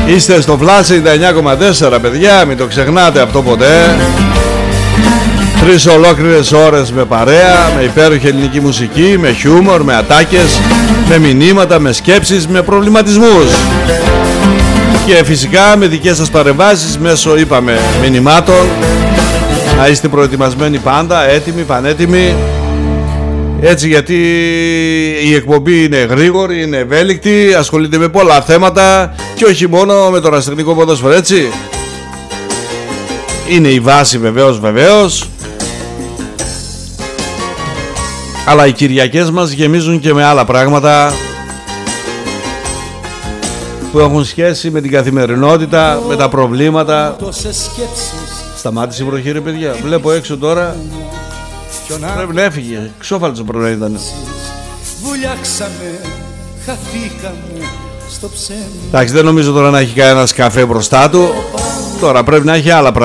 Είστε στο Flash 99,4 παιδιά, μην το ξεχνάτε αυτό ποτέ. 3 ολόκληρες ώρες με παρέα, με υπέροχη ελληνική μουσική, με χιούμορ, με ατάκες, με μηνύματα, με σκέψεις, με προβληματισμούς. Και φυσικά με δικές σας παρεμβάσεις μέσω, είπαμε, μηνυμάτων. Να είστε προετοιμασμένοι πάντα, έτοιμοι, πανέτοιμοι. Έτσι, γιατί η εκπομπή είναι γρήγορη, είναι ευέλικτη, ασχολείται με πολλά θέματα και όχι μόνο με το ερασιτεχνικό ποδόσφαιρο, έτσι. Είναι η βάση βεβαίως. Αλλά οι Κυριακές μας γεμίζουν και με άλλα πράγματα που έχουν σχέση με την καθημερινότητα, με τα προβλήματα. Σταμάτησε η βροχή ρε παιδιά, βλέπω έξω τώρα. Πρέπει να έφυγε, ξόφαλτσο πρέπει να ήταν. Εντάξει, δεν νομίζω τώρα να έχει κανένας καφέ μπροστά του. Τώρα πρέπει να έχει άλλα πράγματα.